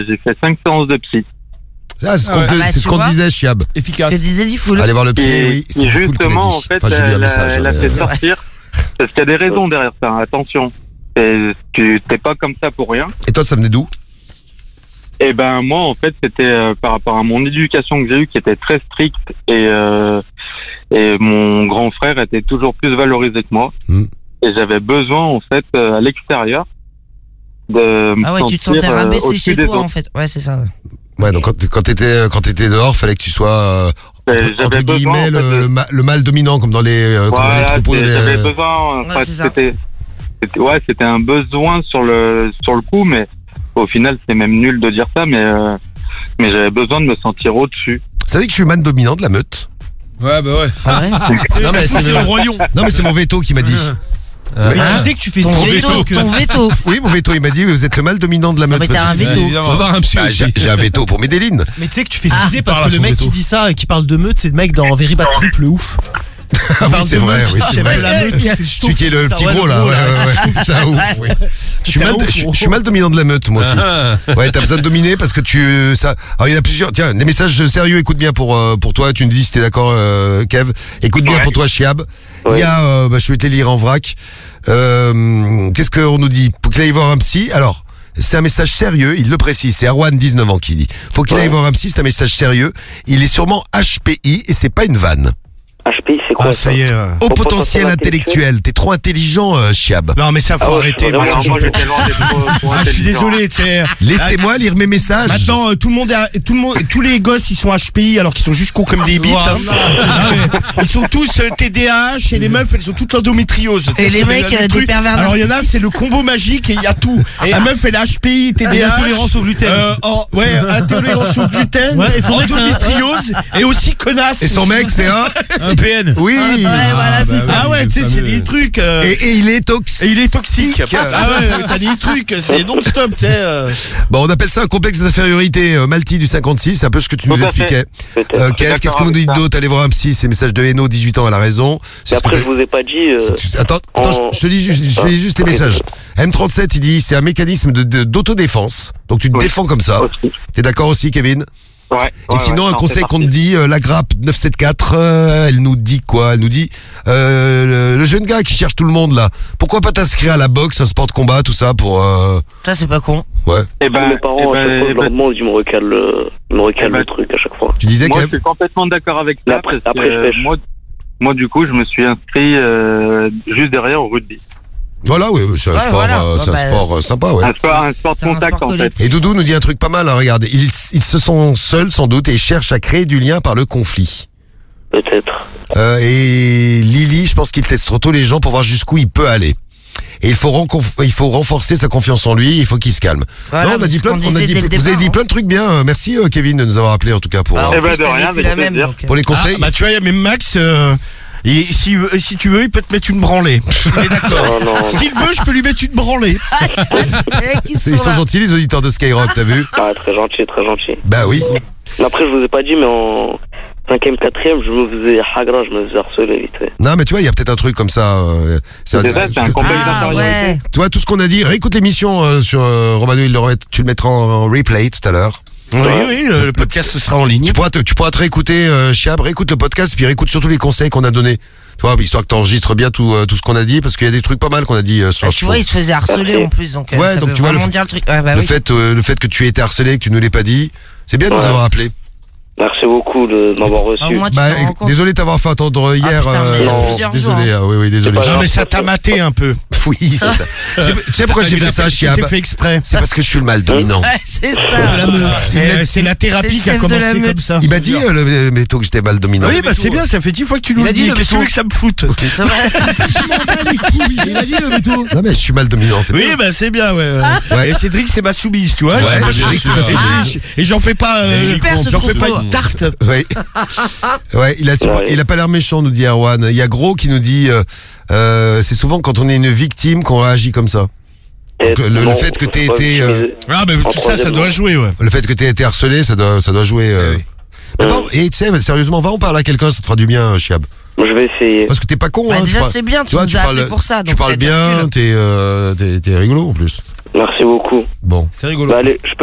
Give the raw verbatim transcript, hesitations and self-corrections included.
j'ai fait cinq séances de psy. Ah, c'est ce qu'on Ouais. te, Ah bah, c'est ce tu qu'on vois. te disait, Chiab. Ce Efficace. que disait Diffoul. Allez voir le psy, Et, oui. C'est et Diffoul qui l'a justement, dit. en fait, Enfin, j'ai lu un elle, message. elle a mais, fait euh, sortir. Parce qu'il y a des raisons derrière ça, attention. Et tu t'es pas comme ça pour rien. Et toi, ça venait d'où? Et ben moi, en fait, c'était euh, par rapport à mon éducation que j'ai eue qui était très stricte et, euh, et mon grand frère était toujours plus valorisé que moi. Mm. Et j'avais besoin, en fait, euh, à l'extérieur de me Ah ouais, tu te sentir, sentais euh, rabaissé au-dessus chez des toi autres. en fait. Ouais, c'est ça. Ouais, donc quand, quand t'étais quand t'étais dehors, fallait que tu sois euh, Et entre, j'avais entre besoin, guillemets en fait, le, de- le, ma- le mâle dominant, comme dans les, euh, comme dans les Voilà, troupeaux. c'est- des- j'avais besoin. Ouais, enfin, c'est ça. c'était, c'était- ouais, c'était un besoin sur le sur le coup, mais au final, c'est même nul de dire ça, mais euh, mais j'avais besoin de me sentir au-dessus. Vous savez que je suis man dominant de la meute? Ouais, bah ouais. Ah ouais. Non, mais c'est C'est le roi lion. non mais c'est mon veto qui m'a dit. Mais Ah. tu sais que tu fais Ton ça veto, que... ton veto. Oui, mon veto, il m'a dit, vous êtes le mâle dominant de la Non meute. mais t'as un monsieur. veto. On va voir un psy Bah, aussi. j'ai j'ai un veto pour Médéline. Mais tu sais que tu fais Ah, squeezer parce par là, que le son mec veto. qui dit ça et qui parle de meute, c'est le mec dans Very Bad Trip, le ouf. Ah oui, c'est vrai, oui, c'est vrai. La meute, c'est le Celui qui est le petit gros là, ouais, ouais, ouais, c'est un ouf, oui. Je suis T'es un mal, ouf, je, gros. je suis mal dominant de la meute, moi aussi. Ah. Ouais, t'as besoin de dominer parce que tu, ça, alors il y en a plusieurs, tiens, des messages sérieux, écoute bien pour, euh, pour toi, tu nous dis si t'es d'accord, euh, Kev. Écoute bien Ouais. pour toi, Chiab. Il Ouais. y a, euh, bah, je vais te les lire en vrac. Euh, qu'est-ce qu'on nous dit? Faut qu'il aille voir un psy. Alors, c'est un message sérieux, il le précise, c'est Arwan, dix-neuf ans, qui dit. Faut qu'il aille voir un psy, c'est un message sérieux. Il est sûrement H P I et c'est pas une vanne. H P I, c'est quoi Ah, ça ça y est. euh. Au Au potentiel potentiel intellectuel. T'es trop intelligent, euh, Chiab. Non, mais ça, faut Ah ouais, arrêter. je- Moi, ça, vraiment, j'en moi, peux j'étais loin d'être trop- trop Ah, je suis intelligent. désolé, tu sais. Laissez-moi lire mes messages. Maintenant, euh, tout le monde, est, tout le monde, tous les gosses, ils sont H P I alors qu'ils sont juste cons comme des bites. hein. Ah, mais ils sont tous euh, T D A H et les meufs, elles sont toutes l'endométriose. Tu sais, Et c'est les le- mecs, le euh, des truc. pervers Alors il y en a, c'est le combo magique et il y a tout. La meuf, elle a H P I, T D A H, Intolérance au gluten. euh, oh, ouais, intolérance au gluten, Ouais, et son mec, c'est un- endométriose et aussi connasse. Et son mec, c'est un. Un P N. Oui. Ouais, voilà, c'est ça. Ah ouais, tu sais, c'est des trucs. euh, Et, et il est toxique. Et il est toxique. Ah ouais, t'as des trucs, c'est non-stop, tu sais. euh. Bon, on appelle ça un complexe d'infériorité. Euh, Malti du cinquante-six, c'est un peu ce que tu Tout nous à expliquais. Peut-être. Euh, Je suis Kev, d'accord qu'est-ce que vous nous avec dites ça. d'autre? Allez voir un psy, c'est message de Eno, dix-huit ans, elle a raison. Et C'est ce que après, t'as- je vous ai pas dit. euh, c'est- tu- Attends, attends, en- je te lis juste, je te lis juste les Ok. messages. M trente-sept, il dit, c'est un mécanisme de, de- d'autodéfense. Donc tu te Oui. défends comme ça. Aussi. T'es d'accord aussi, Kevin? Ouais. Et ouais, sinon, ouais, un non, conseil c'est qu'on te parti. dit, euh, la grappe neuf cent soixante-quatorze, euh, elle nous dit quoi? Elle nous dit, euh, le, le jeune gars qui cherche tout le monde là, pourquoi pas t'inscrire à la boxe, un sport de combat, tout ça pour... Euh... Ça c'est pas con. Ouais. Eh ben, mes parents, eh à ben, chaque fois, eh je leur ben, demande, ils me recalent, le- ils me recalent Eh ben, le truc à chaque fois. Tu disais, moi, je Kev? suis complètement d'accord avec ça. Après- parce après, que, je pêche. moi, moi, du coup, je me suis inscrit euh, juste derrière au rugby. Voilà, oui, c'est un Ouais, sport, voilà. euh, c'est Ouais, un bah, sport euh, sympa, ouais. Un sport, un sport de C'est un contact, sport en fait. collectif. Et Doudou nous dit un truc pas mal, hein, regardez. Ils, ils se sont seuls sans doute et cherchent à créer du lien par le conflit. Peut-être. Euh, et Lily, je pense qu'il teste trop tôt les gens pour voir jusqu'où il peut aller. Et il faut, renconf- il faut renforcer sa confiance en lui, il faut qu'il se calme. Voilà, non, on a c'est dit ce plein, qu'on on a disait dit, dès le vous départ, avez dit hein. plein de trucs bien. Euh, Merci euh, Kevin de nous avoir appelé en tout cas pour, Bah, en euh, Eh ben, plus, de t'as rien, vécu avec la même. plaisir. donc, euh. pour les conseils. Ah, bah tu vois, il y a même Max. Euh, et si, si tu veux, il peut te mettre une branlée. Mais d'accord. Non, non. S'il veut, je peux lui mettre une branlée. Les mecs, ils ils sont sont là. gentils les auditeurs de Skyrock, t'as vu? Ah, très gentil, très gentil. Bah oui. Mais après, je vous ai pas dit, mais en cinquième, quatrième, je me faisais hagra, je me faisais harceler vite fait. Non, mais tu vois, il y a peut-être un truc comme ça. euh, c'est un- C'est ça, c'est un complexe Ah d'infériorité. ouais. Tu vois, tout ce qu'on a dit, réécoute l'émission euh, sur euh, Romano, il le remet- tu le mettras en, en replay tout à l'heure. Oui, oui, le, le podcast sera en ligne. Tu pourras te, tu pourras te réécouter, euh, Chiab, réécoute le podcast, puis réécoute surtout les conseils qu'on a donnés. Tu vois, histoire que tu enregistres bien tout, euh, tout ce qu'on a dit, parce qu'il y a des trucs pas mal qu'on a dit euh, sur Ah, le tu chevaux. vois, il se faisait harceler en plus, donc euh, Ouais, ça donc veut tu vois, le vraiment f- dire le truc. Ouais, bah le, oui. fait, euh, le fait que tu aies été harcelé, que tu nous l'aies pas dit, c'est bien de nous Ouais. avoir appelé. Merci beaucoup de m'avoir reçu. Ah, au moins, tu Bah, t'en rends écoute, compte. désolé de t'avoir fait attendre hier. putain, mais il y a plusieurs désolé, jours, ah, oui, oui, désolé. C'est pas Non, grave. mais ça t'a maté un peu. Oui, c'est Ça- ça. C'est- Tu sais pourquoi j'ai fait ça, Chiab? C'était fait exprès. C'est parce que je suis le mal dominant. Ouais, c'est ça. C'est c'est la C'est thérapie le qui a chef de la commencé meute. comme ça. Il m'a dit, euh, le métaux, que j'étais mal dominant. Oui, bah c'est bien, ça fait dix fois que tu nous Il le a dit dis. le Qu'est-ce que tu métaux. veux que ça me foute? C'est vrai. Il a dit le métaux. Non, mais je suis mal dominant, c'est Oui, bien. bah c'est bien, ouais. Ouais. Et Cédric, c'est ma soumise, tu vois. Ouais, Et- Cédric, c'est ma et- soumise. Et j'en fais pas. euh, C'est super, ce J'en fais pas troupeau. une tarte. Oui. Ouais, il a, super- Ouais. il a pas l'air méchant, nous dit Erwan. Il y a Gros qui nous dit, euh, euh, c'est souvent quand on est une victime qu'on réagit comme ça. Donc, le- le Non, fait que t'aies faut pas été, euh, utiliser. Ah, mais En tout ça, ça troisième, doit non. jouer, ouais. Le fait que t'aies été harcelé, ça doit, ça doit jouer. euh. Eh oui. Mais va- et tu sais, sérieusement, va en parler à quelqu'un, ça te fera du bien, Chiab. Je vais essayer. Parce que t'es pas con, Bah, hein. tu déjà, parles- c'est bien, tu tu vois, nous tu as appelé parles- pour ça. Tu donc parles c'est bien, nul. t'es, euh, t'es, t'es rigolo en plus. Merci beaucoup. Bon. C'est rigolo. Bah, allez, je peux